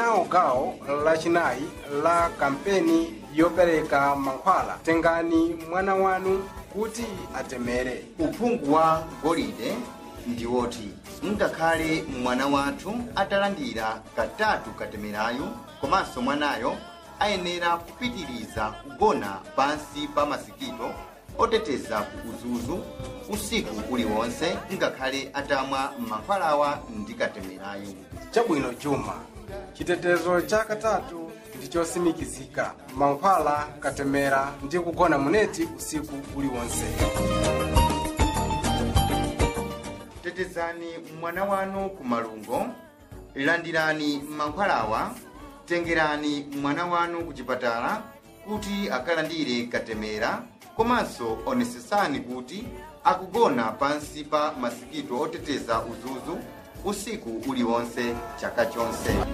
nawo gawo lachinayi la kampeni yopereka mankhwala tengani mwana wanu kuti atemere. Uphungu wa golide ndi woti ngakhale mwana wathu atalandira katatu katemerayo, komanso mwanayo ayenera kupitiriza kugona pansi pa masikito oteteza ku uzuzu usiku uliwonse ngakhale atamwa mankhwalawa ndi katemerayo. Chabwino Juma, chitetezo cha katatu ndi chosimikizika. Mankhwala, katemera ndi kugona muneti usiku uliwonse. Tetezani mwana wanu ku malungo, landirani mankhwalawa, tengerani mwana wanu ku chipatala kuti akalandire katemera, komanso onesesani kuti akugona pansi pa masikito oteteza uzuzu usiku uliwonse chaka chonse.